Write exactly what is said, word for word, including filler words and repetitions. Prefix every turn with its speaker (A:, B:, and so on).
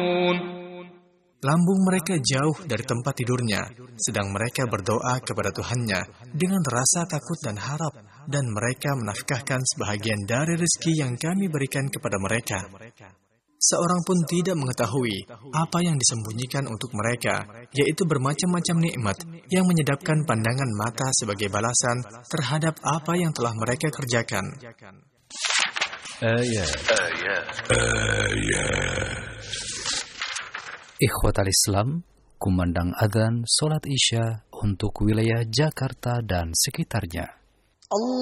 A: Lambung mereka jauh dari tempat tidurnya, sedang mereka berdoa kepada Tuhannya dengan rasa takut dan harap, dan mereka menafkahkan sebahagian dari rezeki yang kami berikan kepada mereka. Seorang pun tidak mengetahui apa yang disembunyikan untuk mereka, yaitu bermacam-macam nikmat yang menyedapkan pandangan mata sebagai balasan terhadap apa yang telah mereka kerjakan.
B: Ayat. Ayat. Ayat. Ikhwatal Islam, kumandang adzan solat Isya untuk wilayah Jakarta dan sekitarnya. Allah